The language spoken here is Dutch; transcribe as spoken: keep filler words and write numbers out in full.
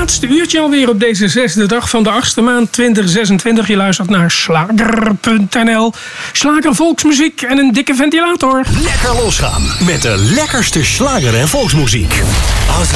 laatste uurtje alweer op deze zesde dag van de achtste maand twintig zesentwintig. Je luistert naar slager punt n l. Slager, volksmuziek en een dikke ventilator. Lekker losgaan met de lekkerste slager en volksmuziek. Als